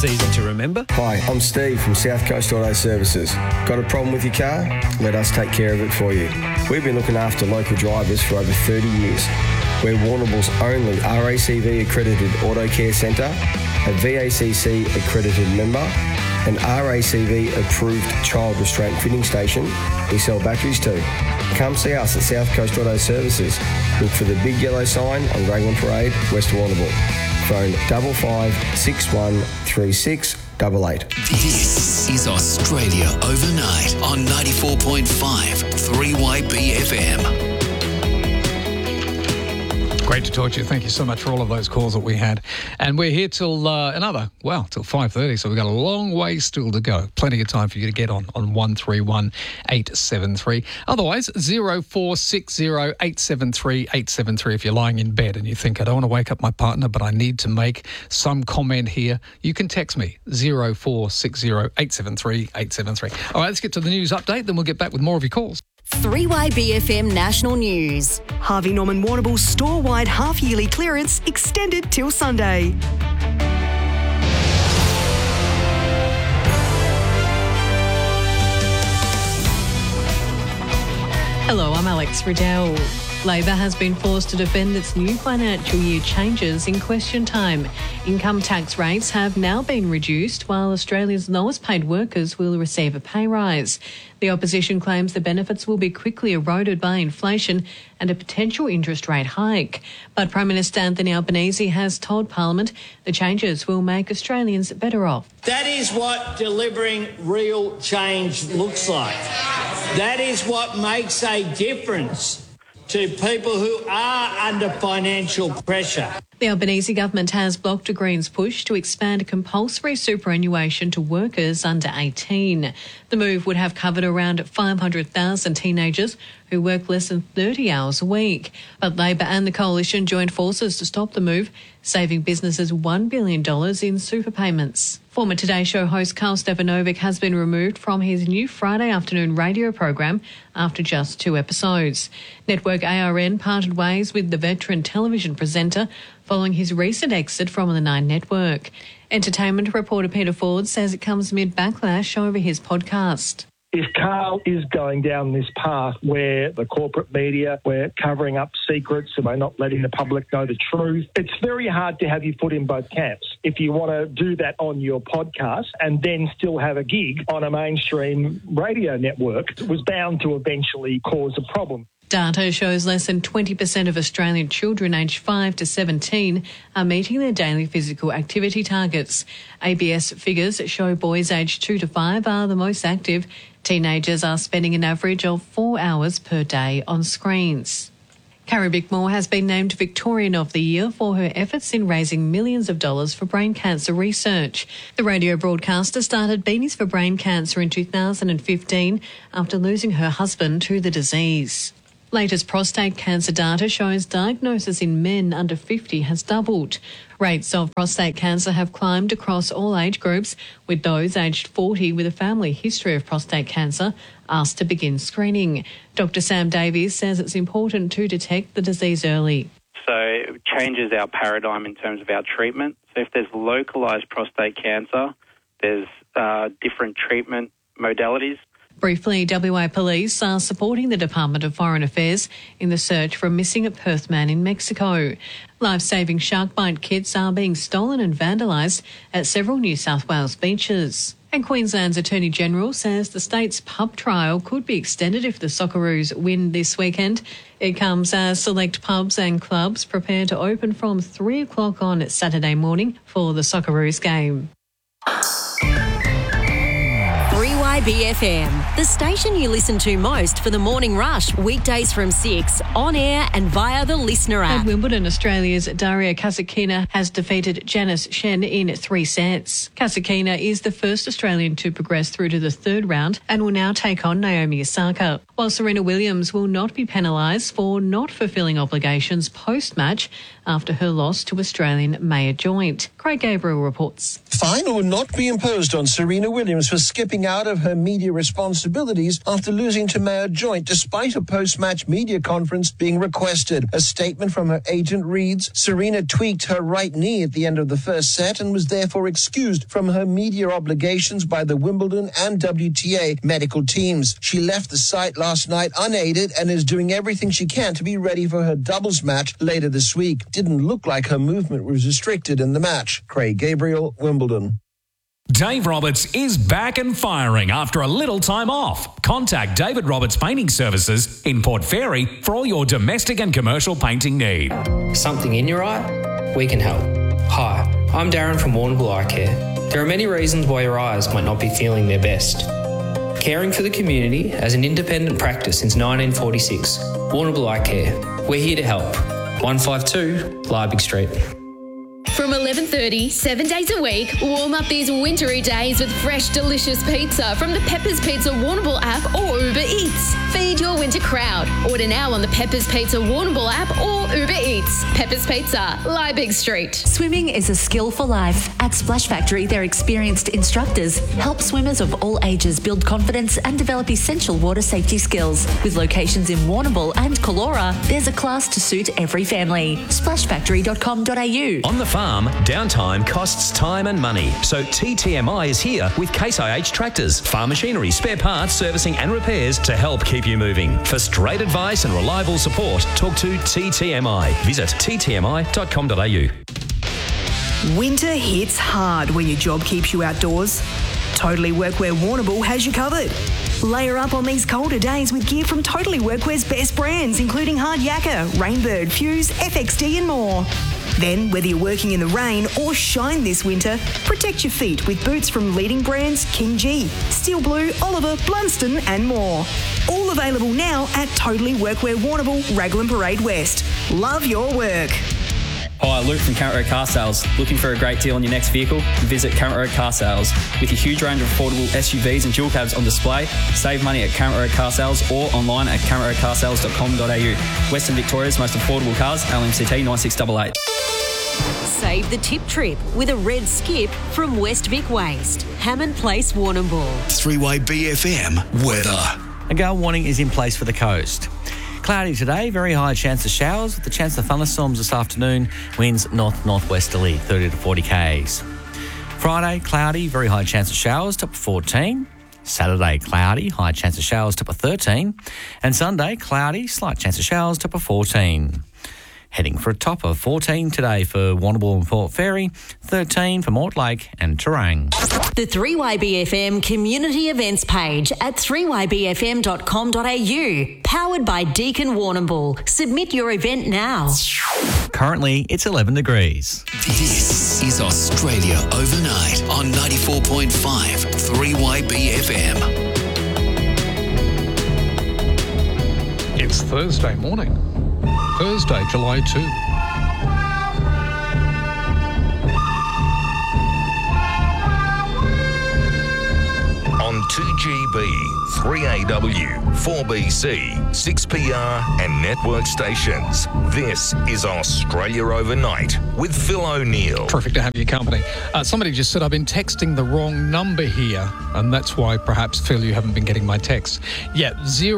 It's easy to remember. Hi, I'm Steve from South Coast Auto Services. Got a problem with your car? Let us take care of it for you. We've been looking after local drivers for over 30 years. We're Warrnambool's only RACV accredited auto care centre, a VACC accredited member, an RACV approved child restraint fitting station we sell batteries to. Come see us at South Coast Auto Services. Look for the big yellow sign on Raglan Parade, West Warrnambool. Phone 5561 3688. This is Australia Overnight on 94.5 3YB FM. Great to talk to you. Thank you so much for all of those calls that we had. And we're here till till 5:30, so we've got a long way still to go. Plenty of time for you to get on 131 873. Otherwise, 0460 873 873. If you're lying in bed and you think, I don't want to wake up my partner, but I need to make some comment here, you can text me, 0460 873 873. All right, let's get to the news update, then we'll get back with more of your calls. 3YBFM National News. Harvey Norman Warrnambool's store-wide half-yearly clearance extended till Sunday. Hello, I'm Alex Riddell. Labor has been forced to defend its new financial year changes in question time. Income tax rates have now been reduced, while Australia's lowest paid workers will receive a pay rise. The opposition claims the benefits will be quickly eroded by inflation and a potential interest rate hike. But Prime Minister Anthony Albanese has told Parliament the changes will make Australians better off. That is what delivering real change looks like. That is what makes a difference to people who are under financial pressure. The Albanese government has blocked a Greens push to expand compulsory superannuation to workers under 18. The move would have covered around 500,000 teenagers who work less than 30 hours a week. But Labor and the Coalition joined forces to stop the move, saving businesses $1 billion in super payments. Former Today Show host Karl Stefanovic has been removed from his new Friday afternoon radio program after just 2 episodes. Network ARN parted ways with the veteran television presenter following his recent exit from the Nine Network. Entertainment reporter Peter Ford says it comes amid backlash over his podcast. If Karl is going down this path where the corporate media, we're covering up secrets and we're not letting the public know the truth, it's very hard to have you put in both camps. If you want to do that on your podcast and then still have a gig on a mainstream radio network, it was bound to eventually cause a problem. Data shows less than 20% of Australian children aged 5 to 17 are meeting their daily physical activity targets. ABS figures show boys aged 2 to 5 are the most active. Teenagers are spending an average of 4 hours per day on screens. Carrie Bickmore has been named Victorian of the Year for her efforts in raising millions of dollars for brain cancer research. The radio broadcaster started Beanies for Brain Cancer in 2015 after losing her husband to the disease. Latest prostate cancer data shows diagnosis in men under 50 has doubled. Rates of prostate cancer have climbed across all age groups, with those aged 40 with a family history of prostate cancer asked to begin screening. Dr. Sam Davies says it's important to detect the disease early. So it changes our paradigm in terms of our treatment. So if there's localised prostate cancer, there's different treatment modalities. Briefly, WA Police are supporting the Department of Foreign Affairs in the search for a missing Perth man in Mexico. Life-saving shark bite kits are being stolen and vandalised at several New South Wales beaches. And Queensland's Attorney-General says the state's pub trial could be extended if the Socceroos win this weekend. It comes as select pubs and clubs prepare to open from 3 o'clock on Saturday morning for the Socceroos game. 3YBFM, the station you listen to most for the morning rush, weekdays from 6, on air and via the Listener app. At Wimbledon, Australia's Daria Kasatkina has defeated Janice Shen in 3 sets. Kasatkina is the first Australian to progress through to the third round and will now take on Naomi Osaka, while Serena Williams will not be penalised for not fulfilling obligations post-match after her loss to Australian Maya Joint. Craig Gabriel reports. Fine will not be imposed on Serena Williams for skipping out of her media responsibilities after losing to Maya Joint, despite a post-match media conference being requested. A statement from her agent reads, Serena tweaked her right knee at the end of the first set and was therefore excused from her media obligations by the Wimbledon and WTA medical teams. She left the site last night unaided and is doing everything she can to be ready for her doubles match later this week. Didn't look like her movement was restricted in the match. Craig Gabriel, Wimbledon. Dave Roberts is back and firing after a little time off. Contact David Roberts Painting Services in Port Fairy for all your domestic and commercial painting need. Something in your eye? We can help. Hi, I'm Darren from Warrnambool Eye Care. There are many reasons why your eyes might not be feeling their best. Caring for the community as an independent practice since 1946, Warrnambool Eye Care. We're here to help. 152 Liebig Street. From 11:30, 7 days a week, warm up these wintry days with fresh, delicious pizza from the Peppers Pizza Warrnambool app or Uber Eats. Feed your winter crowd. Order now on the Peppers Pizza Warrnambool app or Uber Eats. Peppers Pizza, Liebig Street. Swimming is a skill for life. At Splash Factory, their experienced instructors help swimmers of all ages build confidence and develop essential water safety skills. With locations in Warrnambool and Callora, there's a class to suit every family. Splashfactory.com.au. On the farm, downtime costs time and money. So TTMI is here with Case IH tractors, farm machinery, spare parts, servicing and repairs to help keep you moving. For straight advice and reliable support, talk to TTMI. Visit ttmi.com.au. Winter hits hard when your job keeps you outdoors. Totally Workwear Warrnambool has you covered. Layer up on these colder days with gear from Totally Workwear's best brands, including Hard Yakka, Rainbird, Fuse, FXD and more. Then, whether you're working in the rain or shine this winter, protect your feet with boots from leading brands King G, Steel Blue, Oliver, Blunston and more. All available now at Totally Workwear Warrnambool, Raglan Parade West. Love your work. Hi, Luke from Current Road Car Sales. Looking for a great deal on your next vehicle? Visit Current Road Car Sales. With a huge range of affordable SUVs and dual cabs on display, save money at Current Road Car Sales or online at currentroadcarsales.com.au. Western Victoria's most affordable cars, LMCT 9688. Save the tip trip with a red skip from West Vic Waste. Hammond Place, Warrnambool. 3-Way BFM weather. A gale warning is in place for the coast. Cloudy today, very high chance of showers with the chance of thunderstorms this afternoon. Winds north-northwesterly, 30 to 40 k's. Friday, cloudy, very high chance of showers, top of 14. Saturday, cloudy, high chance of showers, top of 13. And Sunday, cloudy, slight chance of showers, top of 14. Heading for a top of 14 today for Warrnambool and Port Fairy, 13 for Mortlake and Terang. The 3YBFM community events page at 3ybfm.com.au. Powered by Deakin Warrnambool. Submit your event now. Currently, it's 11 degrees. This is Australia Overnight on 94.5 3YBFM. It's Thursday morning. Thursday, July 2. On 2GB, 3AW, 4BC, 6PR and network stations. This is Australia Overnight with Phil O'Neill. Terrific to have your company. Somebody just said I've been texting the wrong number here, and that's why perhaps, Phil, you haven't been getting my texts. Yeah,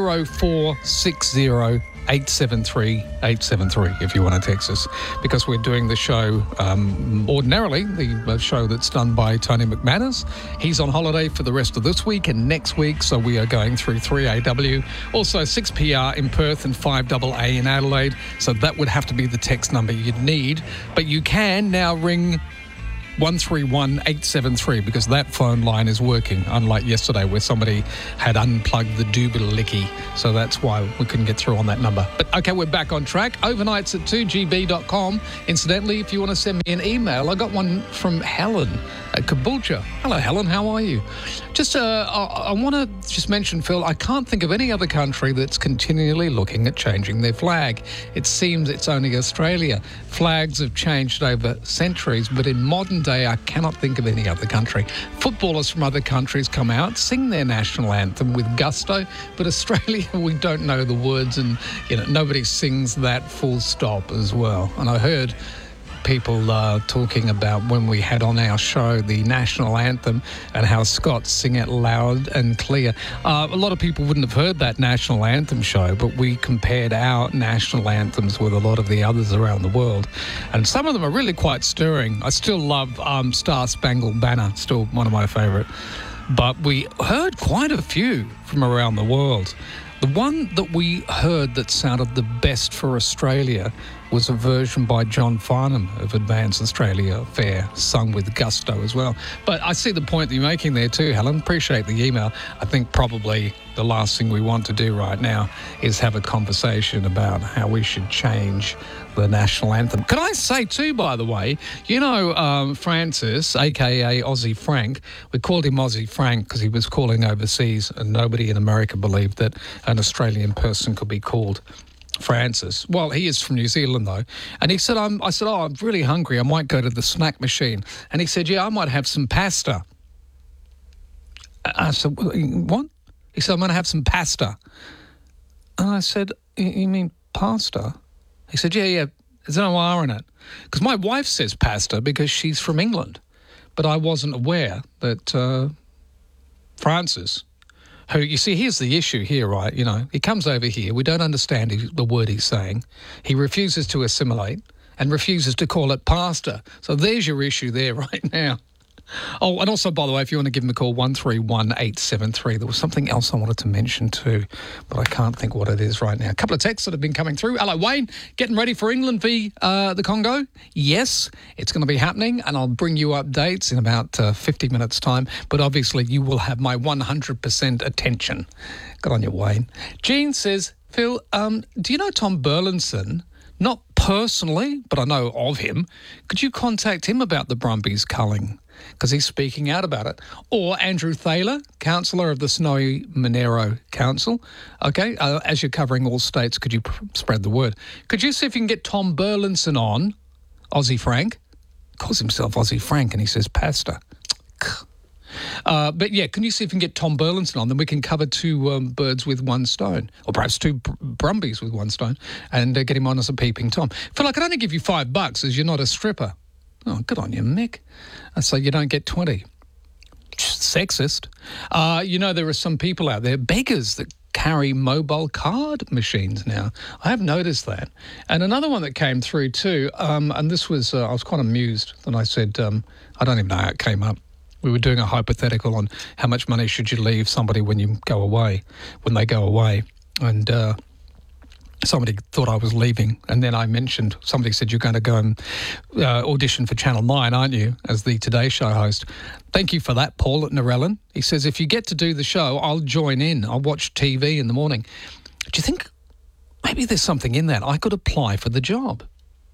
0460 873 873 if you want to text us, because we're doing the show ordinarily, the show that's done by Tony McManus. He's on holiday for the rest of this week and next week, so we are going through 3AW, also 6PR in Perth and 5AA in Adelaide, so that would have to be the text number you'd need, but you can now ring 131873 because that phone line is working, unlike yesterday where somebody had unplugged the doobie-licky, so that's why we couldn't get through on that number. But okay, we're back on track. Overnights at 2GB.com. Incidentally, if you want to send me an email, I got one from Helen Caboolture. Hello, Helen. How are you? Just, I want to just mention, Phil, I can't think of any other country that's continually looking at changing their flag. It seems it's only Australia. Flags have changed over centuries, but in modern day, I cannot think of any other country. Footballers from other countries come out, sing their national anthem with gusto, but Australia, we don't know the words, and nobody sings that full stop as well. And I heard people talking about when we had on our show the national anthem and how Scots sing it loud and clear. A lot of people wouldn't have heard that national anthem show, but we compared our national anthems with a lot of the others around the world, and some of them are really quite stirring. I still love Star Spangled Banner, still one of my favourite, but we heard quite a few from around the world. The one that we heard that sounded the best for Australia was a version by John Farnham of Advance Australia Fair, sung with gusto as well. But I see the point that you're making there too, Helen. Appreciate the email. I think probably the last thing we want to do right now is have a conversation about how we should change the national anthem. Can I say too, by the way, Francis, a.k.a. Aussie Frank, we called him Aussie Frank because he was calling overseas and nobody in America believed that an Australian person could be called Francis. Well, he is from New Zealand, though. And he said, I'm really hungry. I might go to the snack machine. And he said, yeah, I might have some pasta. I said, what? He said, I'm going to have some pasta. And I said, you mean pasta? He said, yeah, there's no R in it. Because my wife says pasta because she's from England. But I wasn't aware that Francis, who, you see, here's the issue here, right? He comes over here. We don't understand the word he's saying. He refuses to assimilate and refuses to call it pasta. So there's your issue there right now. Oh, and also, by the way, if you want to give him a call, 131873. There was something else I wanted to mention too, but I can't think what it is right now. A couple of texts that have been coming through. Hello, Wayne. Getting ready for England v the Congo? Yes, it's going to be happening, and I'll bring you updates in about 50 minutes' time. But obviously, you will have my 100% attention. Good on you, Wayne. Jean says, Phil, do you know Tom Burlinson? Not personally, but I know of him. Could you contact him about the Brumbies culling? Because he's speaking out about it. Or Andrew Thaler, councillor of the Snowy Monero Council. Okay, as you're covering all states, could you spread the word? Could you see if you can get Tom Burlinson on, Aussie Frank? Calls himself Aussie Frank and he says pasta. But yeah, can you see if you can get Tom Burlinson on? Then we can cover two birds with one stone, or perhaps two Brumbies with one stone, and get him on as a peeping Tom. Phil, I can only give you $5 as you're not a stripper. Oh, good on you, Mick. So you don't get 20. Sexist. There are some people out there, beggars, that carry mobile card machines now. I have noticed that. And another one that came through too, and this was, I was quite amused, and I said, I don't even know how it came up. We were doing a hypothetical on how much money should you leave somebody when they go away. And somebody thought I was leaving, and then I mentioned, somebody said, you're going to go and audition for Channel 9, aren't you, as the Today Show host? Thank you for that, Paul at Narellan. He says, if you get to do the show, I'll join in. I'll watch TV in the morning. Do you think maybe there's something in that? I could apply for the job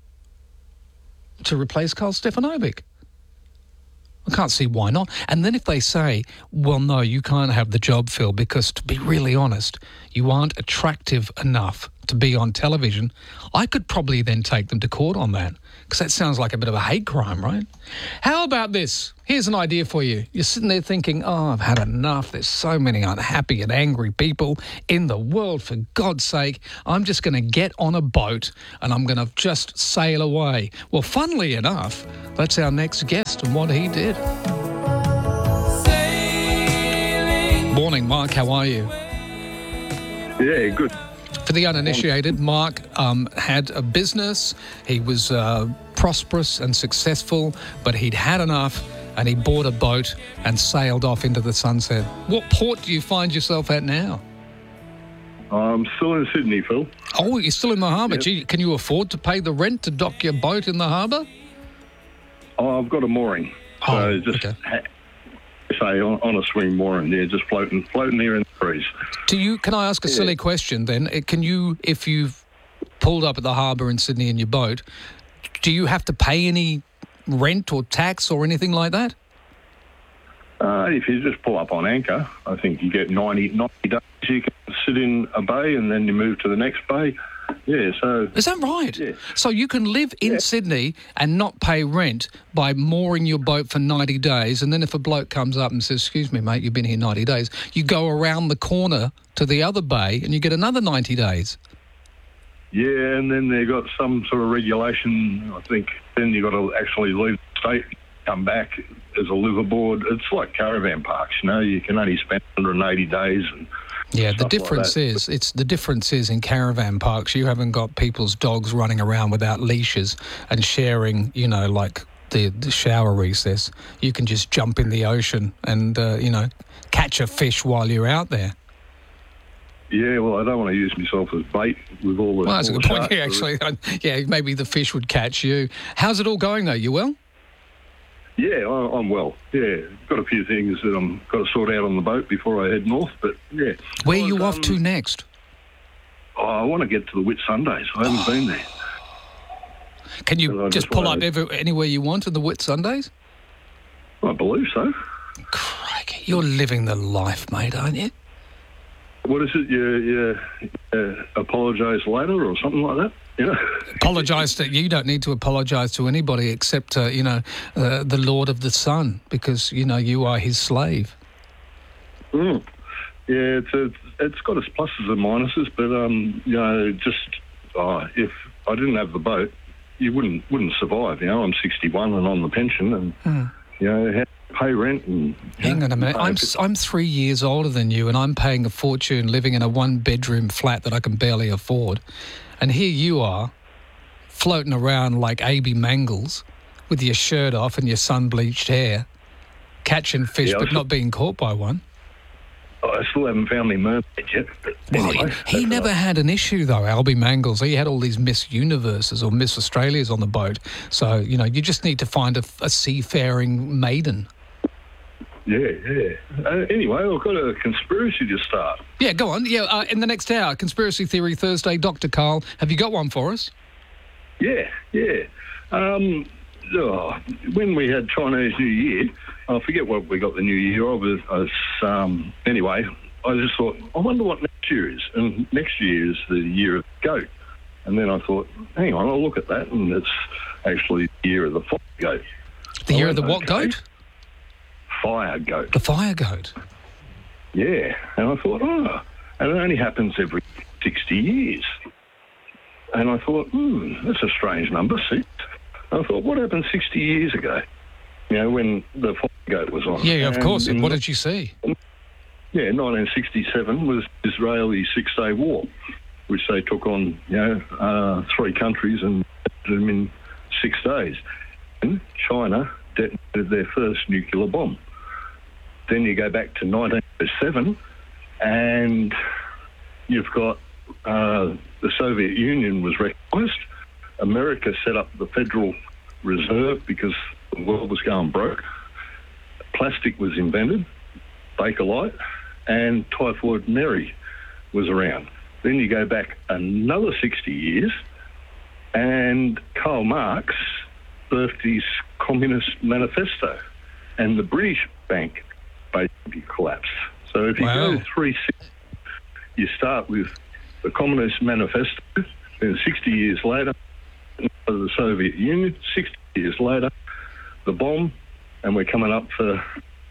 to replace Carl Stefanovic. I can't see why not. And then if they say, well, no, you can't have the job, Phil, because to be really honest, you aren't attractive enough to be on television, I could probably then take them to court on that, because that sounds like a bit of a hate crime, right? How about this? Here's an idea for you. You're sitting there thinking, oh, I've had enough. There's so many unhappy and angry people in the world. For God's sake, I'm just going to get on a boat and I'm going to just sail away. Well, funnily enough, that's our next guest and what he did. Morning, Mark. How are you? Yeah, good. For the uninitiated, Mark had a business. He was prosperous and successful, but he'd had enough and he bought a boat and sailed off into the sunset. What port do you find yourself at now? I'm still in Sydney, Phil. Oh, you're still in the harbour. Yep. Gee, can you afford to pay the rent to dock your boat in the harbour? Oh, I've got a mooring. So just say on a swing mooring, yeah, just floating here in the breeze. Can I ask a silly question then? Can you, if you've pulled up at the harbour in Sydney in your boat, do you have to pay any rent or tax or anything like that? If you just pull up on anchor, I think you get 90 days. You can sit in a bay and then you move to the next bay. Yeah, so... Is that right? Yeah. So you can live in Sydney and not pay rent by mooring your boat for 90 days, and then if a bloke comes up and says, excuse me, mate, you've been here 90 days, you go around the corner to the other bay and you get another 90 days. Yeah, and then they've got some sort of regulation, I think. Then you've got to actually leave the state, come back as a liveaboard. It's like caravan parks, you know. You can only spend 180 days and... Yeah, the difference is in caravan parks you haven't got people's dogs running around without leashes and sharing, you know, like the shower recess. You can just jump in the ocean and, you know, catch a fish while you're out there. Yeah, well, I don't want to use myself as bait with all the... Well, that's a good point, yeah, actually. Yeah, maybe the fish would catch you. How's it all going, though? You well? Yeah, I'm well. Yeah, got a few things that I'm got to sort out on the boat before I head north, but yeah. Where are you off to next? I want to get to the Whitsundays. I haven't been there. Can you just pull up anywhere you want in the Whitsundays? I believe so. Crikey, you're living the life, mate, aren't you? What is it? You apologise later or something like that? Yeah. Apologise to you. Don't need to apologise to anybody except you know, the Lord of the Sun, because you know you are his slave. Yeah, it's got its pluses and minuses, but you know, just if I didn't have the boat, you wouldn't survive. You know, I'm 61 and on the pension, and you know, how to pay rent and. Hang on a minute, I'm 3 years older than you, and I'm paying a fortune living in a 1-bedroom flat that I can barely afford. And here you are, floating around like A.B. Mangles with your shirt off and your sun-bleached hair, catching fish but not being caught by one. I still haven't found my mermaid yet. But anyway, he never had an issue, though, Albie Mangles. He had all these Miss Universes or Miss Australias on the boat. So, you know, you just need to find a seafaring maiden. Yeah. Anyway, I've got a conspiracy to start. Yeah, go on. Yeah, in the next hour, Conspiracy Theory Thursday, Dr. Carl. Have you got one for us? Yeah. When we had Chinese New Year, I forget what we got the New Year of. Anyway, I just thought, I wonder what next year is. And next year is the year of the goat. And then I thought, hang on, I'll look at that, and it's actually the year of the fire goat. The year of the what goat? Fire goat. The fire goat. Yeah, and I thought, and it only happens every 60 years. And I thought, that's a strange number, 6. I thought, what happened 60 years ago? You know, when the fire goat was on. Yeah, of course. What did you see? Yeah, 1967 was the Israeli Six-Day War, which they took on, 3 countries and them in 6 days. And China detonated their first nuclear bomb. Then you go back to 1907, and you've got the Soviet Union was recognised. America set up the Federal Reserve because the world was going broke. Plastic was invented, Bakelite, and Typhoid Mary was around. Then you go back another 60 years, and Karl Marx birthed his Communist Manifesto, and the British Bank basically collapsed. So if you go 360, you start with the Communist Manifesto, then 60 years later, the Soviet Union, 60 years later, the bomb, and we're coming up for,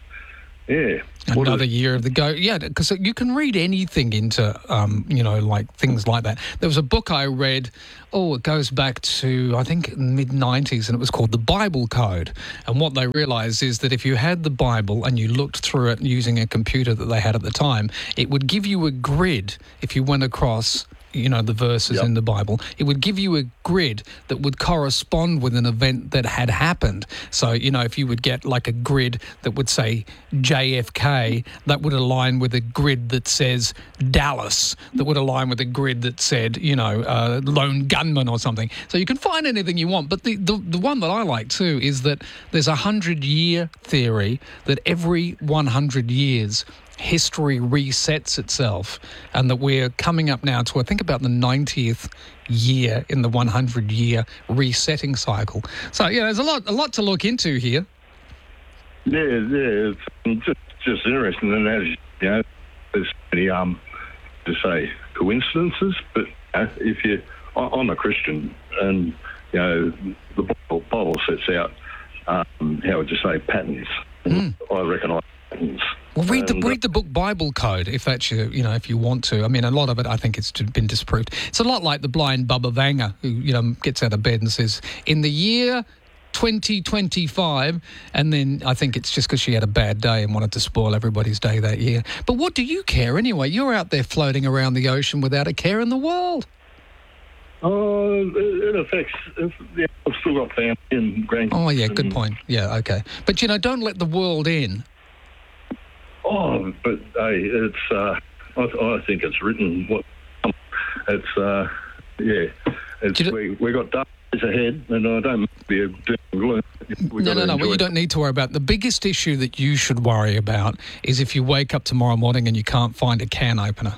another year of the goat. Yeah, because you can read anything into, like things like that. There was a book I read, it goes back to, I think, mid-90s, and it was called The Bible Code. And what they realised is that if you had the Bible and you looked through it using a computer that they had at the time, it would give you a grid if you went across the verses in the Bible. It would give you a grid that would correspond with an event that had happened. So, if you would get like a grid that would say JFK, that would align with a grid that says Dallas, that would align with a grid that said, lone gunman or something. So you can find anything you want. But the one that I like too is that there's a 100-year theory that every 100 years history resets itself, and that we're coming up now to, I think, about the 90th year in the 100-year resetting cycle. So, there's a lot to look into here. It's just interesting, and as you know, there's many to say coincidences, but if I'm a Christian, and you know the Bible sets out how would you say patterns. I recognise patterns. Well, read the book Bible Code if that's if you want to. I mean, a lot of it I think it's been disproved. It's a lot like the blind Bubba Vanger who gets out of bed and says, "In the year 2025," and then I think it's just because she had a bad day and wanted to spoil everybody's day that year. But what do you care anyway? You're out there floating around the ocean without a care in the world. Oh, it affects. I've still got family and grandkids. Oh yeah, good point. Yeah, okay. But don't let the world in. Oh, but hey, it's. I think it's written. We got dark days ahead, and I don't be doom and gloom. No. What you don't need to worry about. The biggest issue that you should worry about is if you wake up tomorrow morning and you can't find a can opener.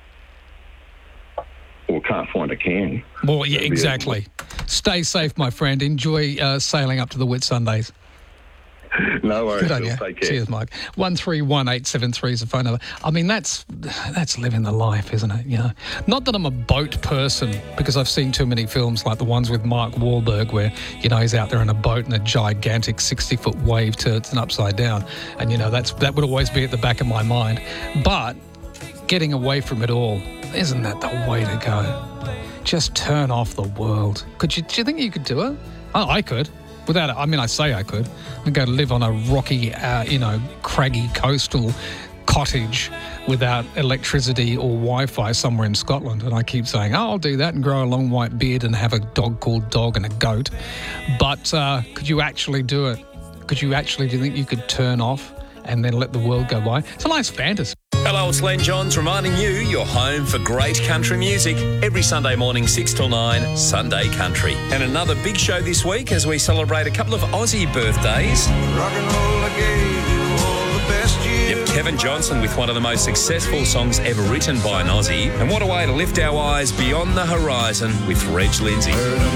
Or can't find a can. Well, yeah, exactly. Stay safe, my friend. Enjoy sailing up to the Whitsundays. No worries. Good on you. Take care. Cheers, Mike. 131873 is the phone number. I mean, that's living the life, isn't it? Not that I'm a boat person, because I've seen too many films like the ones with Mark Wahlberg where, he's out there in a boat and a gigantic 60-foot wave turns and upside down. And, that would always be at the back of my mind. But getting away from it all, isn't that the way to go? Just turn off the world. Do you think you could do it? Oh, I could. Without it, I mean, I say I could. I'd go live on a rocky, craggy coastal cottage without electricity or Wi-Fi somewhere in Scotland. And I keep saying, I'll do that and grow a long white beard and have a dog called Dog and a goat. But could you actually do it? Do you think you could turn off and then let the world go by? It's a nice fantasy. Hello, it's Len Johns reminding you you're home for great country music every Sunday morning 6 till 9, Sunday Country. And another big show this week as we celebrate a couple of Aussie birthdays. Rock and roll, I gave you all the best years. Yep, Kevin Johnson with one of the most successful songs ever written by an Aussie. And what a way to lift our eyes beyond the horizon with Reg Lindsay.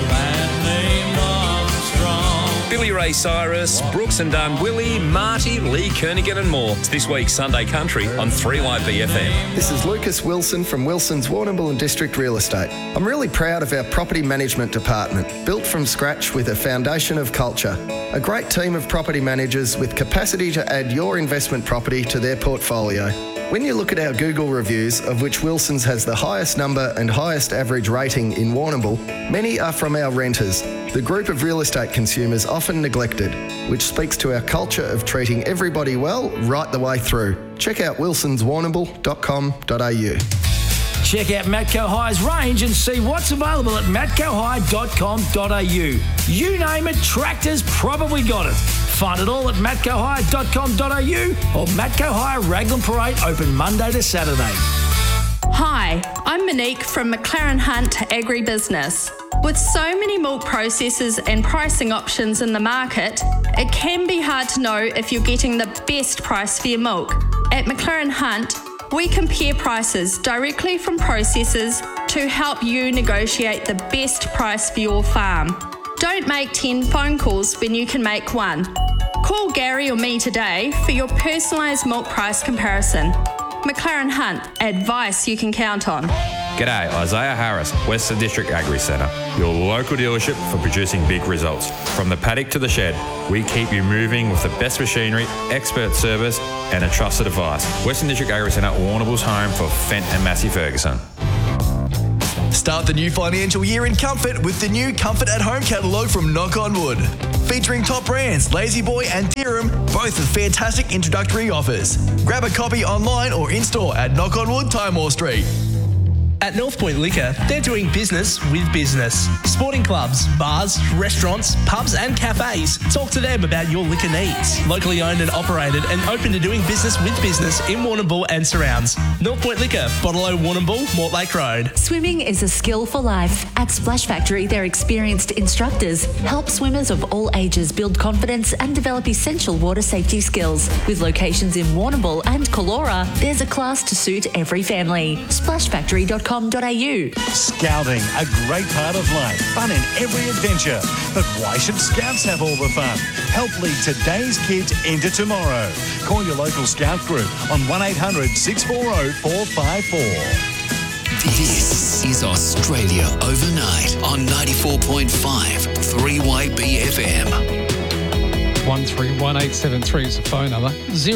Billy Ray Cyrus, Brooks and Dunn, Willie, Marty, Lee Kernaghan and more. It's this week's Sunday Country on 3YBFM. This is Lucas Wilson from Wilson's Warrnambool and District Real Estate. I'm really proud of our property management department, built from scratch with a foundation of culture. A great team of property managers with capacity to add your investment property to their portfolio. When you look at our Google reviews, of which Wilson's has the highest number and highest average rating in Warrnambool, many are from our renters, the group of real estate consumers often neglected, which speaks to our culture of treating everybody well right the way through. Check out wilsonswarrnambool.com.au. Check out Matco High's range and see what's available at matcohigh.com.au. You name it, tractors probably got it. Find it all at matcohigh.com.au or Matco High Raglan Parade, open Monday to Saturday. Hi, I'm Monique from McLaren Hunt Agribusiness. With so many milk processors and pricing options in the market, it can be hard to know if you're getting the best price for your milk. At McLaren Hunt, we compare prices directly from processors to help you negotiate the best price for your farm. Don't make 10 phone calls when you can make one. Call Gary or me today for your personalised milk price comparison. McLaren Hunt, advice you can count on. G'day, Isaiah Harris, Western District Agri Centre, your local dealership for producing big results. From the paddock to the shed, we keep you moving with the best machinery, expert service and a trusted advice. Western District Agri Centre, Warrnambool's home for Fent and Massey Ferguson. Start the new financial year in comfort with the new Comfort at Home catalogue from Knock on Wood. Featuring top brands Lazy Boy and Theorem, both with fantastic introductory offers. Grab a copy online or in-store at Knock on Wood, Timor Street. At North Point Liquor, they're doing business with business. Sporting clubs, bars, restaurants, pubs and cafes. Talk to them about your liquor needs. Locally owned and operated and open to doing business with business in Warrnambool and surrounds. North Point Liquor, Bottle O Warrnambool, Mortlake Road. Swimming is a skill for life. At Splash Factory, their experienced instructors help swimmers of all ages build confidence and develop essential water safety skills. With locations in Warrnambool and Callora, there's a class to suit every family. Splashfactory.com. scouts.com.au. Scouting, a great part of life, fun in every adventure. But why should Scouts have all the fun? Help lead today's kids into tomorrow. Call your local Scout group on 1800 640 454. This is Australia Overnight on 94.5 3YB FM. 131873 is the phone number.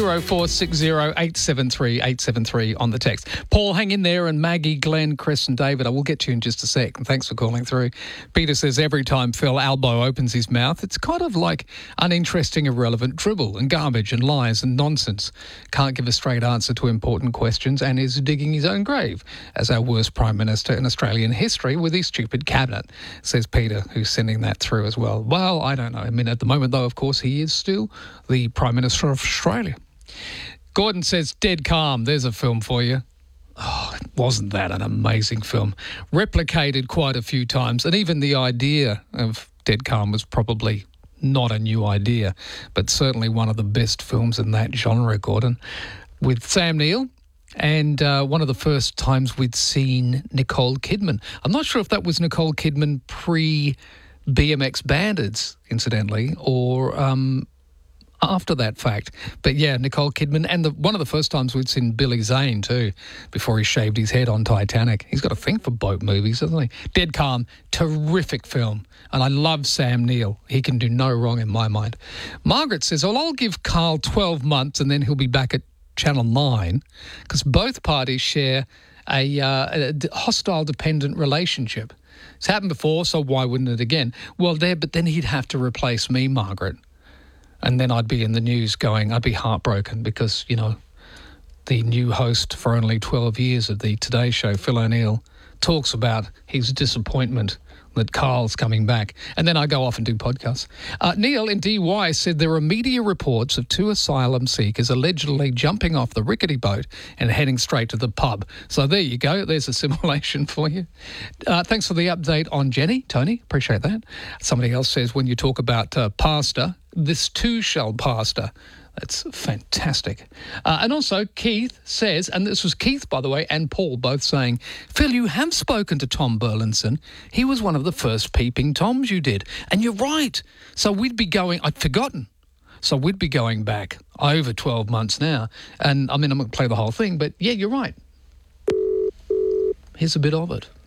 0460 873 873 on the text. Paul, hang in there, and Maggie, Glenn, Chris and David, I will get to you in just a sec. And thanks for calling through. Peter says every time Phil Albo opens his mouth, it's kind of like uninteresting, irrelevant dribble and garbage and lies and nonsense. Can't give a straight answer to important questions and is digging his own grave as our worst Prime Minister in Australian history with his stupid cabinet, says Peter, who's sending that through as well. Well, I don't know. I mean, at the moment, though, of course, he is still the Prime Minister of Australia. Gordon says, Dead Calm. There's a film for you. Oh, wasn't that an amazing film? Replicated quite a few times, and even the idea of Dead Calm was probably not a new idea, but certainly one of the best films in that genre, Gordon, with Sam Neill. And one of the first times we'd seen Nicole Kidman. I'm not sure if that was Nicole Kidman pre-BMX Bandits, incidentally, or after that fact. But yeah, Nicole Kidman. And one of the first times we'd seen Billy Zane too, before he shaved his head on Titanic. He's got a thing for boat movies, doesn't he? Dead Calm, terrific film. And I love Sam Neill. He can do no wrong in my mind. Margaret says, well, I'll give Carl 12 months and then he'll be back at Channel 9, because both parties share a hostile dependent relationship. It's happened before, so why wouldn't it again? Well, but then he'd have to replace me, Margaret. And then I'd be in the news I'd be heartbroken because, you know, the new host for only 12 years of the Today Show, Phil O'Neill, talks about his disappointment that Carl's coming back. And then I go off and do podcasts. Neil in DY said there are media reports of 2 asylum seekers allegedly jumping off the rickety boat and heading straight to the pub. So there you go. There's a simulation for you. Thanks for the update on Jenny. Tony, appreciate that. Somebody else says when you talk about pasta, this too shall pasta. That's fantastic. And also, Keith says, and this was Keith, by the way, and Paul both saying, Phil, you have spoken to Tom Burlinson. He was one of the first Peeping Toms you did. And you're right. So I'd forgotten. So we'd be going back over 12 months now. And, I mean, I'm going to play the whole thing, but yeah, you're right. Here's a bit of it.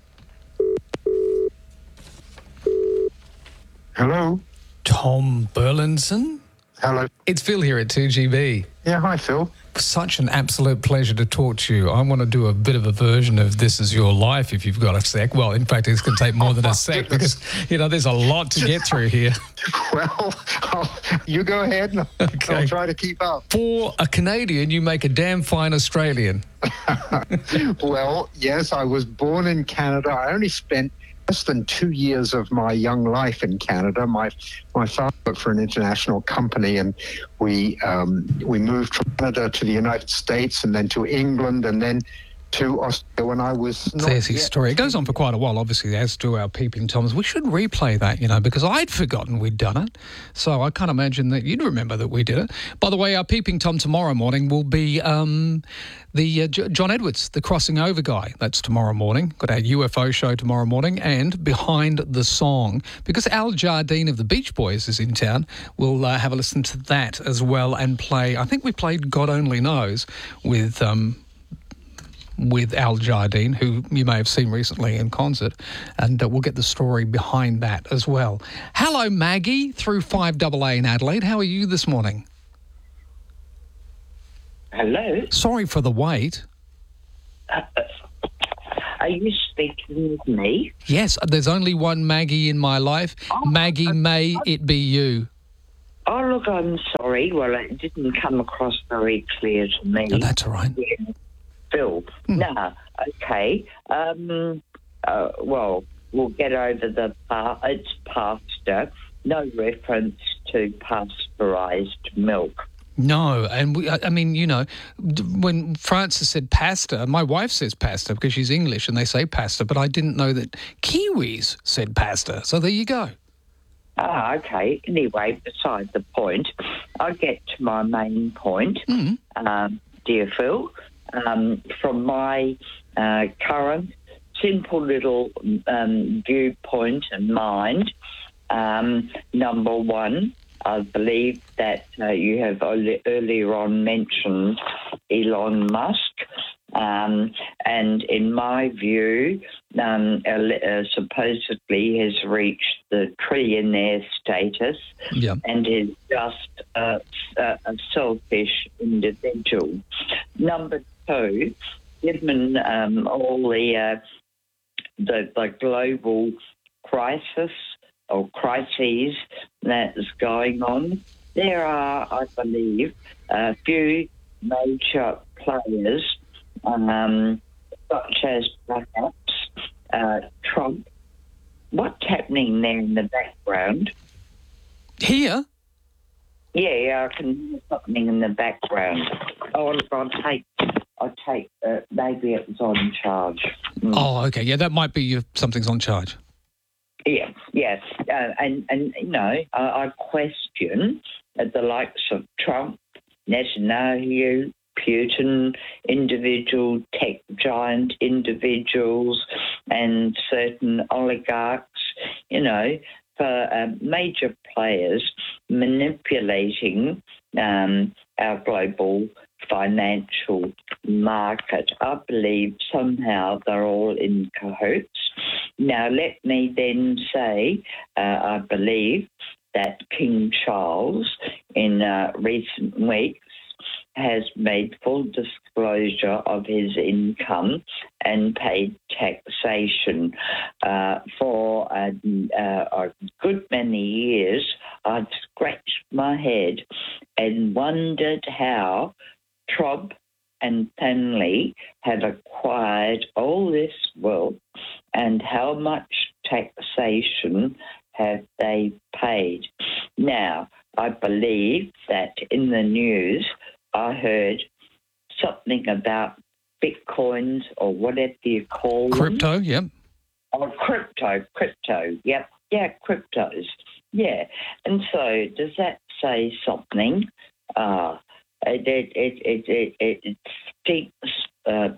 Hello? Tom Burlinson? Hello. It's Phil here at 2GB. Yeah, hi, Phil. Such an absolute pleasure to talk to you. I want to do a bit of a version of This Is Your Life if you've got a sec. Well, in fact, it's going to take more than a sec because, you know, there's a lot to get through here. Well, you go ahead and I'll try to keep up. For a Canadian, you make a damn fine Australian. Well, yes, I was born in Canada. I only spent less than 2 years of my young life in Canada. My father worked for an international company, and we moved from Canada to the United States, and then to England, and then to Australia when I was... There's his story. It goes on for quite a while, obviously, as do our Peeping Toms. We should replay that, you know, because I'd forgotten we'd done it. So I can't imagine that you'd remember that we did it. By the way, our Peeping Tom tomorrow morning will be John Edwards, the crossing over guy. That's tomorrow morning. Got our UFO show tomorrow morning, and Behind the Song. Because Al Jardine of the Beach Boys is in town, we'll have a listen to that as well and play... I think we played God Only Knows with Al Jardine, who you may have seen recently in concert, and we'll get the story behind that as well. Hello, Maggie, through 5AA in Adelaide. How are you this morning? Hello. Sorry for the wait. Are you speaking with me? Yes, there's only one Maggie in my life. Maggie, may it be you. Oh, look, I'm sorry. Well, it didn't come across very clear to me. No, that's all right. Phil. No, okay. Well, we'll get over it's pasta. No reference to pasteurised milk. No, and I mean, you know, when Francis said pasta, my wife says pasta because she's English and they say pasta, but I didn't know that Kiwis said pasta. So there you go. Ah, okay. Anyway, beside the point, I'll get to my main point, dear Phil. From my current, simple little viewpoint and mind. Number one, I believe that you have earlier on mentioned Elon Musk. And in my view, supposedly has reached the trillionaire status and is just a selfish individual. Number two, given all the global crisis or crises that is going on, there are, I believe, a few major players, such as perhaps Trump. What's happening there in the background? Here? Yeah, I can hear something in the background. Oh, look, I'll take. Maybe it was on charge. Oh, okay. Yeah, that might be something's on charge. Yeah, yes, and you know, I question the likes of Trump, Netanyahu, Putin, individual tech giant individuals, and certain oligarchs, you know, for major players manipulating our global financial market. I believe somehow they're all in cahoots. Now, let me then say, I believe that King Charles in recent weeks has made full disclosure of his income and paid taxation. For a good many years, I'd scratched my head and wondered how Trump and family have acquired all this wealth and how much taxation have they paid. Now, I believe that in the news I heard something about bitcoins or whatever you call them. Crypto, yep. Oh, crypto, yep. Yeah, cryptos, yeah. And so does that say something? It stinks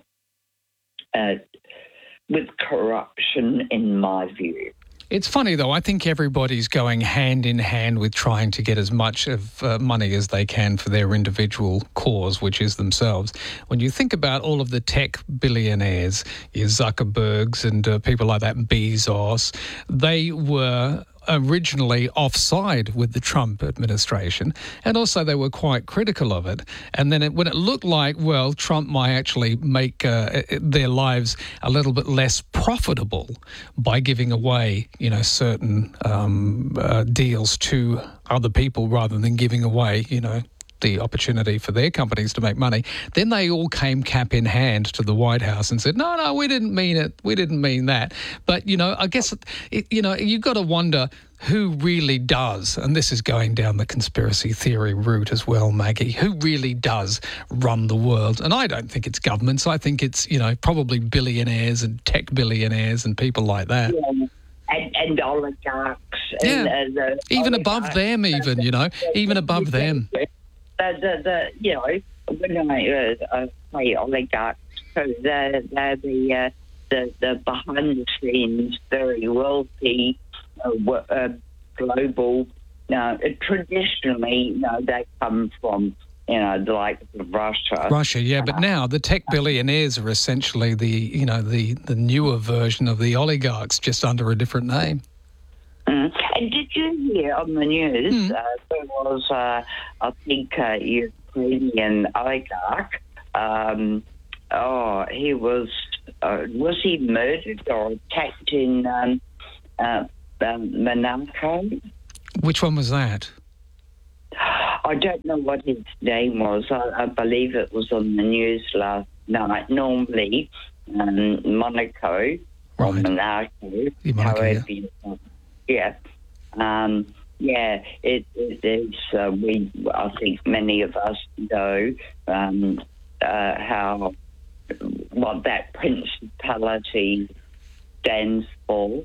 with corruption in my view. It's funny, though. I think everybody's going hand in hand with trying to get as much of money as they can for their individual cause, which is themselves. When you think about all of the tech billionaires, your Zuckerbergs and people like that, Bezos, they were originally offside with the Trump administration, and also they were quite critical of it. And then when it looked like, well, Trump might actually make their lives a little bit less profitable by giving away, you know, certain deals to other people rather than giving away, you know, the opportunity for their companies to make money, then they all came cap in hand to the White House and said, no, we didn't mean it. We didn't mean that. But, you know, I guess, you know, you've got to wonder who really does, and this is going down the conspiracy theory route as well, Maggie, who really does run the world. And I don't think it's governments. I think it's, you know, probably billionaires and tech billionaires and people like that. Yeah. And oligarchs. Yeah, and, even above them, even, you know, even above them. You know, when I say oligarchs, so they're the behind the scenes, very wealthy, global. Traditionally, you know, they come from, you know, the likes of Russia. Russia, yeah, but now the tech billionaires are essentially the newer version of the oligarchs, just under a different name. And did you hear on the news there was, I think, a Ukrainian oligarch. He was he murdered or attacked in Monaco? Which one was that? I don't know what his name was. I believe it was on the news last night. Normally, Monaco, or Monaco, however you know. Yeah. It is. I think many of us know what that principality stands for,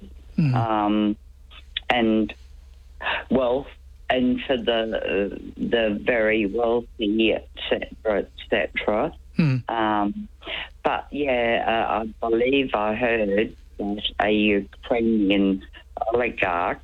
and wealth, and for the very wealthy, etc., etc. But, I believe I heard that a Ukrainian oligarch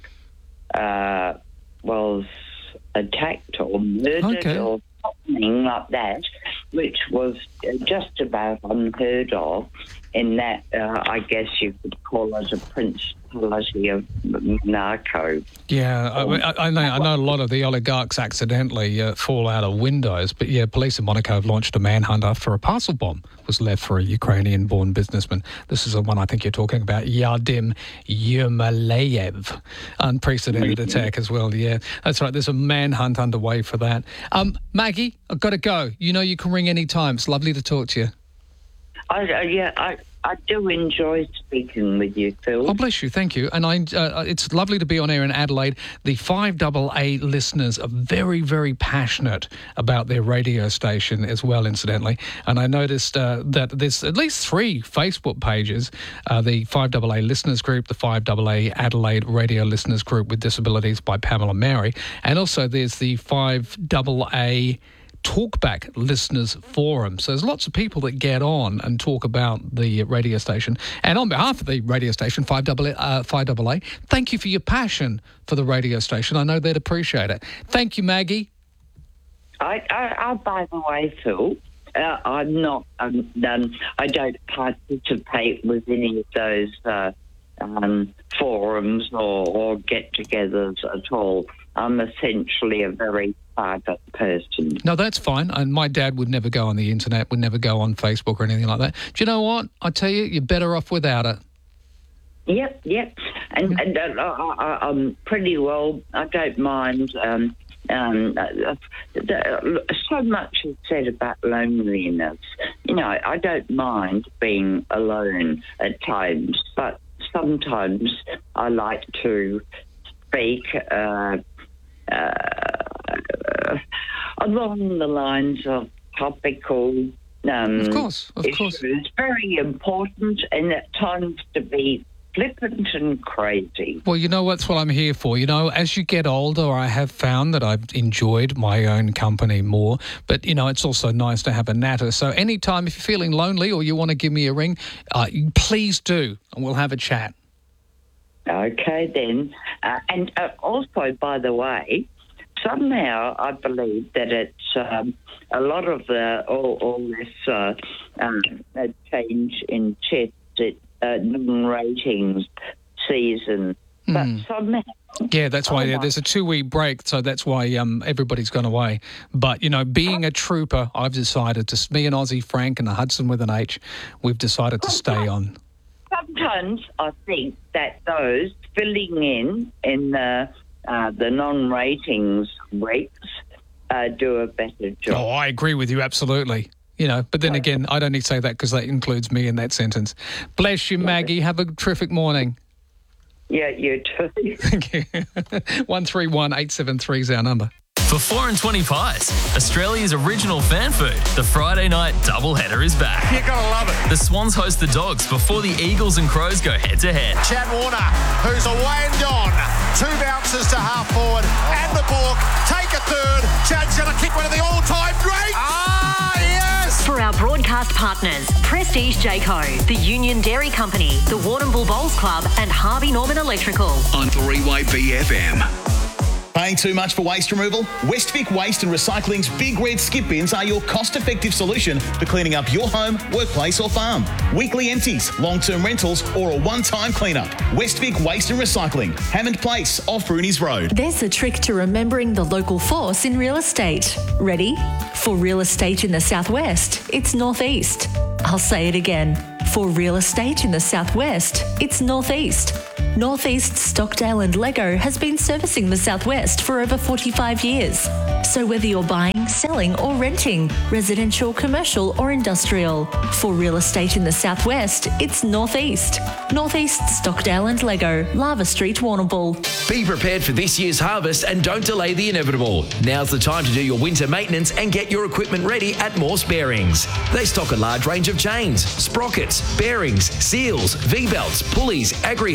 was attacked or murdered or something like that, which was just about unheard of in that, I guess you could call it a principality of Monaco. Yeah, I know a lot of the oligarchs accidentally fall out of windows, but police in Monaco have launched a manhunt after a parcel bomb was left for a Ukrainian-born businessman. This is the one I think you're talking about, Yadim Yermolayev. Unprecedented attack as well, yeah. That's right, there's a manhunt underway for that. Maggie, I've got to go. You know you can ring any time. It's lovely to talk to you. I do enjoy speaking with you, Phil. Oh, bless you. Thank you. And it's lovely to be on air in Adelaide. The 5AA listeners are very, very passionate about their radio station as well, incidentally. And I noticed that there's at least 3 Facebook pages, the 5AA listeners group, the 5AA Adelaide Radio Listeners Group with Disabilities by Pamela Mary, and also there's the 5AA Talkback Listeners Forum. So there's lots of people that get on and talk about the radio station. And on behalf of the radio station, 5AA, thank you for your passion for the radio station. I know they'd appreciate it. Thank you, Maggie. I by the way, Phil, I'm not, I don't participate with any of those forums or get-togethers at all. I'm essentially a very private person. No, that's fine. And my dad would never go on the internet, would never go on Facebook or anything like that. Do you know what? I tell you, you're better off without it. Yep. And I'm pretty well, I don't mind. So much is said about loneliness. You know, I don't mind being alone at times, but sometimes I like to speak along the lines of topical of course. It's very important and at times to be flippant and crazy. Well, you know, that's what I'm here for. You know, as you get older, I have found that I've enjoyed my own company more. But, you know, it's also nice to have a natter. So anytime if you're feeling lonely or you want to give me a ring, please do, and we'll have a chat. Okay, then. And also, by the way, somehow I believe that it's a lot of all this change in chess non-ratings season. But somehow... Yeah, that's why there's a 2-week break, so that's why everybody's gone away. But, you know, being a trooper, I've decided me and Aussie Frank and the Hudson with an H, we've decided to stay on. Sometimes I think that those filling in the non-ratings weeks do a better job. Oh, I agree with you, absolutely. You know, but then again, I don't need to say that because that includes me in that sentence. Bless you, Maggie. Have a terrific morning. Yeah, you too. Thank you. 131873 is our number. For 4 and 20 pies, Australia's original fan food, the Friday night doubleheader is back. You're going to love it. The Swans host the Dogs before the Eagles and Crows go head-to-head. Chad Warner, who's away and gone. 2 bounces to half forward and the balk. Take a third. Chad's going to kick one of the all-time greats. Yes! For our broadcast partners, Prestige Jayco, the Union Dairy Company, the Warrnambool Bowls Club and Harvey Norman Electrical. On 3YB FM. Paying too much for waste removal? Westvic Waste and Recycling's Big Red Skip Bins are your cost-effective solution for cleaning up your home, workplace or farm. Weekly empties, long-term rentals or a one-time cleanup. Westvic Waste and Recycling, Hammond Place off Rooney's Road. There's a trick to remembering the local force in real estate. Ready? For real estate in the southwest, it's northeast. I'll say it again. For real estate in the southwest, it's northeast. Northeast Stockdale and Lego has been servicing the southwest for over 45 years. So whether you're buying, selling or renting, residential, commercial or industrial, for real estate in the southwest, it's northeast. Northeast Stockdale and Lego, Lava Street, Warrnambool. Be prepared for this year's harvest and don't delay the inevitable. Now's the time to do your winter maintenance and get your equipment ready at Morse Bearings. They stock a large range of chains, sprockets, bearings, seals, V-belts, pulleys, agri-hubs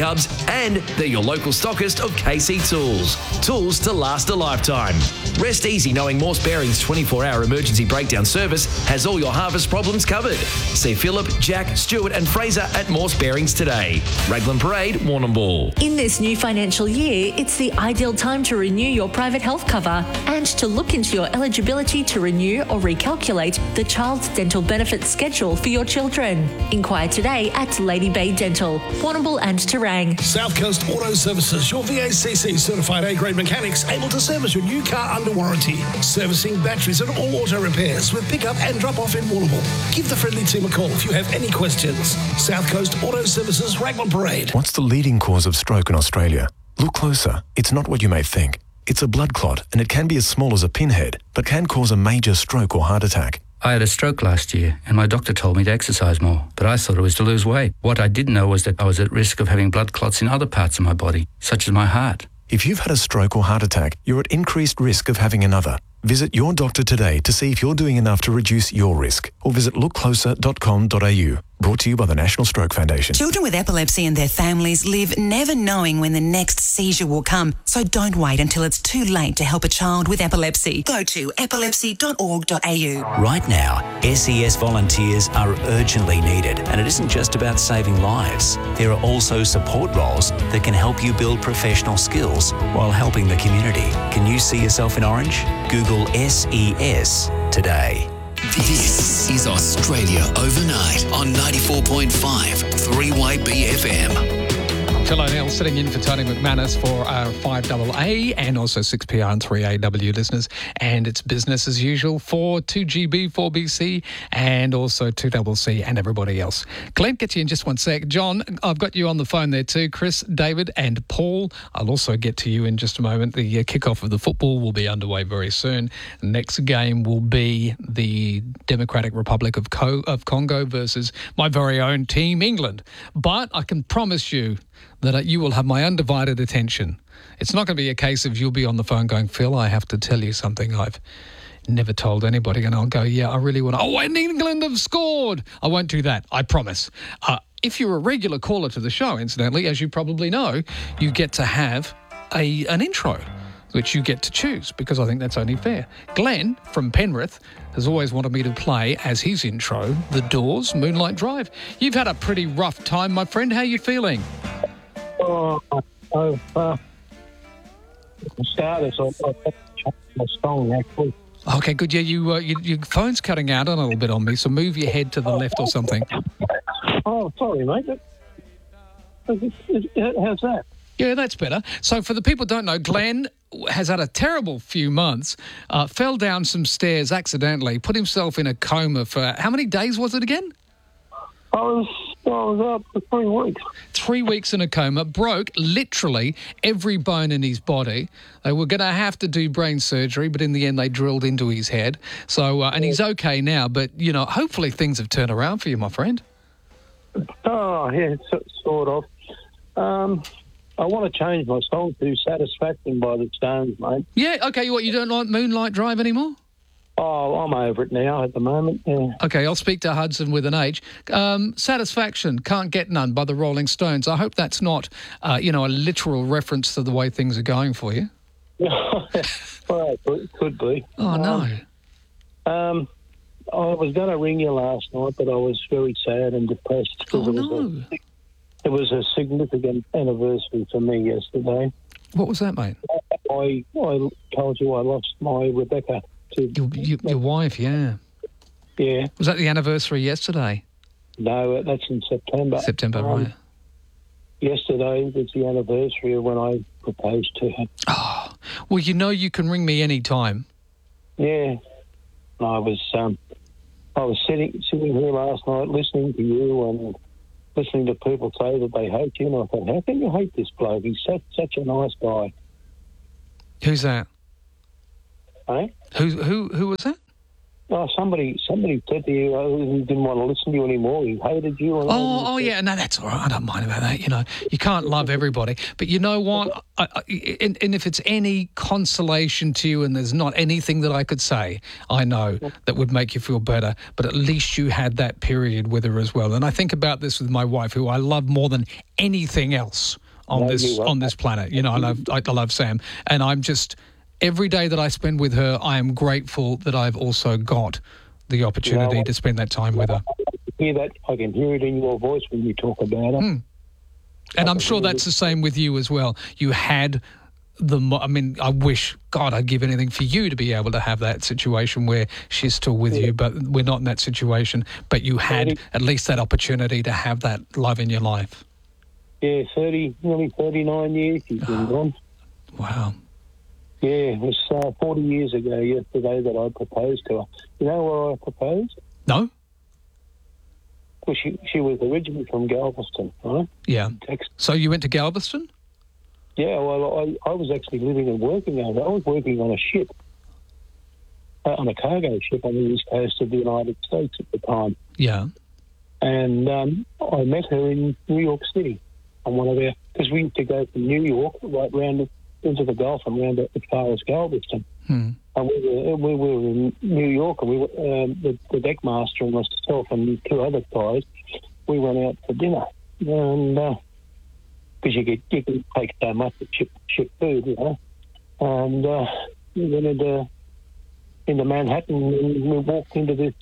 And they're your local stockist of KC Tools. Tools to last a lifetime. Rest easy knowing Morse Bearings 24-hour emergency breakdown service has all your harvest problems covered. See Phillip, Jack, Stuart and Fraser at Morse Bearings today. Raglan Parade, Warrnambool. In this new financial year, it's the ideal time to renew your private health cover and to look into your eligibility to renew or recalculate the Child's Dental Benefits schedule for your children. Inquire today at Lady Bay Dental, Warrnambool and Terang. South Coast Auto Services, your VACC certified A-grade mechanics able to service your new car under warranty. Servicing batteries and all auto repairs with pick-up and drop-off in Warrnambool. Give the friendly team a call if you have any questions. South Coast Auto Services, Raglan Parade. What's the leading cause of stroke in Australia? Look closer. It's not what you may think. It's a blood clot, and it can be as small as a pinhead, but can cause a major stroke or heart attack. I had a stroke last year and my doctor told me to exercise more, but I thought it was to lose weight. What I didn't know was that I was at risk of having blood clots in other parts of my body, such as my heart. If you've had a stroke or heart attack, you're at increased risk of having another. Visit your doctor today to see if you're doing enough to reduce your risk, or visit lookcloser.com.au. Brought to you by the National Stroke Foundation. Children with epilepsy and their families live never knowing when the next seizure will come. So don't wait until it's too late to help a child with epilepsy. Go to epilepsy.org.au. Right now, SES volunteers are urgently needed, and it isn't just about saving lives. There are also support roles that can help you build professional skills while helping the community. Can you see yourself in orange? Google SES today. This is Australia Overnight on 94.5 3YB FM. Phil O'Neill sitting in for Tony McManus for our 5AA and also 6PR and 3AW listeners. And it's business as usual for 2GB, 4BC and also 2CC and everybody else. Glenn, get you in just one sec. John, I've got you on the phone there too. Chris, David and Paul. I'll also get to you in just a moment. The kickoff of the football will be underway very soon. The next game will be the Democratic Republic of Congo versus my very own team, England. But I can promise you that you will have my undivided attention. It's not going to be a case of you'll be on the phone going, Phil, I have to tell you something I've never told anybody. And I'll go, yeah, I really want to. Oh, and England have scored. I won't do that. I promise. If you're a regular caller to the show, incidentally, as you probably know, you get to have an intro, which you get to choose because I think that's only fair. Glenn from Penrith has always wanted me to play as his intro, The Doors, Moonlight Drive. You've had a pretty rough time, my friend. How are you feeling? Started, so I changed my song actually. Okay, good. Yeah, your phone's cutting out a little bit on me, so move your head to the left or something. Oh, sorry, mate. How's that? Yeah, that's better. So for the people who don't know, Glenn has had a terrible few months, fell down some stairs accidentally, put himself in a coma for, how many days was it again? I was up for 3 weeks. 3 weeks in a coma, broke literally every bone in his body. They were going to have to do brain surgery, but in the end they drilled into his head. So, and he's okay now, but, you know, hopefully things have turned around for you, my friend. Oh, yeah, sort of. I want to change my song to Satisfaction by the Stones, mate. Yeah, okay, what, you don't like Moonlight Drive anymore? Oh, I'm over it now at the moment, yeah. Okay, I'll speak to Hudson with an H. Satisfaction, Can't Get None by the Rolling Stones. I hope that's not, a literal reference to the way things are going for you. Well, it could be. Oh, no. I was going to ring you last night, but I was very sad and depressed because it was a significant anniversary for me yesterday. What was that, mate? I told you I lost my Rebecca. Your wife, yeah. Yeah. Was that the anniversary yesterday? No, that's in September. September, right. Yesterday was the anniversary of when I proposed to her. Oh, well, you can ring me any time. Yeah. I was sitting here last night listening to you and listening to people say that they hate you, and I thought, how can you hate this bloke? He's such a nice guy. Who's that? Eh? Who was that? Oh, somebody said to you he didn't want to listen to you anymore. He hated you. Oh, yeah. No, that's all right. I don't mind about that. You know, you can't love everybody. But you know what? And if it's any consolation to you and there's not anything that I could say, I know that would make you feel better, but at least you had that period with her as well. And I think about this with my wife, who I love more than anything else on this planet. You know, I love Sam, and I'm just every day that I spend with her, I am grateful that I've also got the opportunity to spend that time with her. I can hear it in your voice when you talk about her. And I'm sure that's the same with you as well. You had I wish, God, I'd give anything for you to be able to have that situation where she's still with you, but we're not in that situation. But you had at least that opportunity to have that love in your life. Yeah, nearly 39 years she's been gone. Wow. Yeah, it was 40 years ago yesterday that I proposed to her. You know where I proposed? No. Well, she was originally from Galveston, right? Yeah. So you went to Galveston? Yeah, well, I was actually living and working over there. I was working on a ship, on a cargo ship on the east coast of the United States at the time. Yeah. And I met her in New York City on one of our... Because we used to go from New York right round into the Gulf and round as far as Galveston. And we were in New York, and the deck master and myself and two other guys, we went out for dinner. And... because you can take so much of ship food, you know. And we went into Manhattan and we walked into this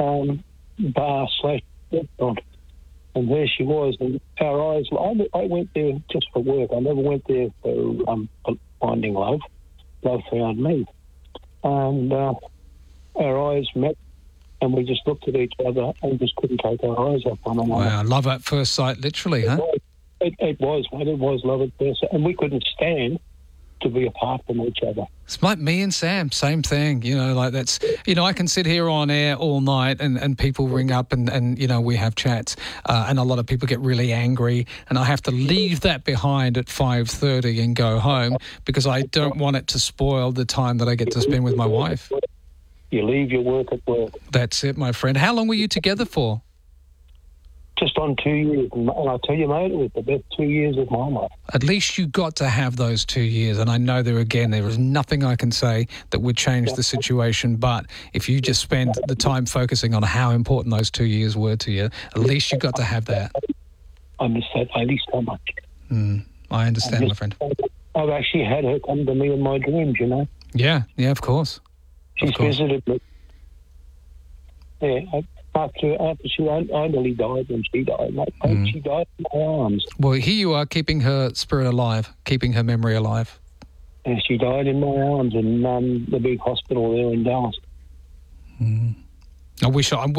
bar/restaurant, and there she was. And our eyes, I went there just for work. I never went there for finding love. Love found me. And our eyes met, and we just looked at each other and just couldn't take our eyes off one another. Wow, love at first sight, literally, huh? It was love at first sight, and we couldn't stand to be apart from each other. It's like me and Sam, same thing, you know, like that's, you know, I can sit here on air all night and people ring up and you know, we have chats and a lot of people get really angry and I have to leave that behind at 5:30 and go home because I don't want it to spoil the time that I get to spend with my wife. You leave your work at work. That's it, my friend. How long were you together for? Just on 2 years. And I tell you, mate, it was the best 2 years of my life. At least you got to have those 2 years. And I know there is nothing I can say that would change the situation. But if you just spend the time focusing on how important those 2 years were to you, at least you got to have that. I miss that lady so much. I understand, my friend. I've actually had her come to me in my dreams, you know. Yeah, of course. She's visited me. Yeah, after I nearly died when she died. She died in my arms. Well, here you are keeping her spirit alive, keeping her memory alive. And she died in my arms in the big hospital there in Dallas. I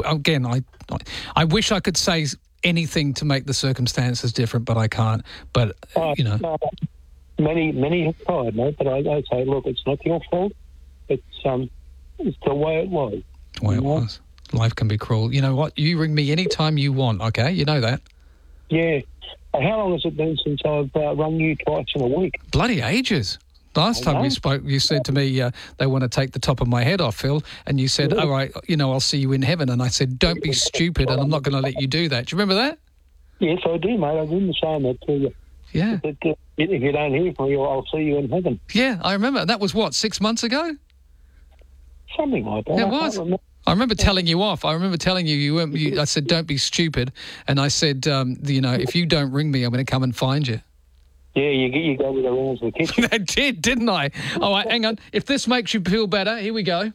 wish I could say anything to make the circumstances different, but I can't. But, you know. Many have tried, mate, but I say, look, it's not your fault. It's the way it was. The way it was. Life can be cruel. You know what? You ring me anytime you want, okay? You know that. Yeah. How long has it been since I've rung you twice in a week? Bloody ages. Last time we spoke, you said to me, they want to take the top of my head off, Phil, and you said, all right, you know, I'll see you in heaven. And I said, don't be stupid, and I'm not going to let you do that. Do you remember that? Yes, I do, mate. I've been saying that to you. Yeah. If you don't hear from me, I'll see you in heaven. Yeah, I remember. That was, 6 months ago? Something like that. It was. I remember telling you off. I remember telling you, I said, don't be stupid. And I said, you know, if you don't ring me, I'm going to come and find you. Yeah, you go with around to the kitchen. I did, didn't I? All right, hang on. If this makes you feel better, here we go.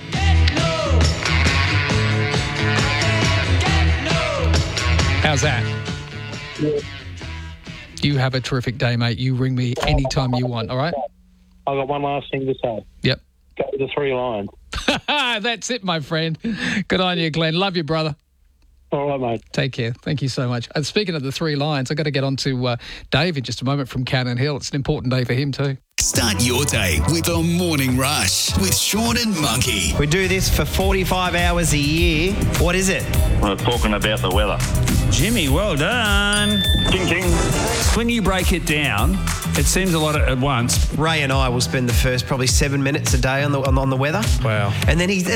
How's that? Yeah. You have a terrific day, mate. You ring me anytime you want, all right? I've got one last thing to say. Yep. Go with the 3 lines. That's it, my friend. Good on you, Glenn. Love you, brother. All right, mate. Take care. Thank you so much. And speaking of the 3 lines, I've got to get on to Dave in just a moment from Cannon Hill. It's an important day for him too. Start your day with the Morning Rush with Sean and Monkey. We do this for 45 hours a year. What is it? We're talking about the weather. Jimmy, well done. Ding, ding. When you break it down, it seems a lot at once. Ray and I will spend the first probably 7 minutes a day on the weather. Wow. And then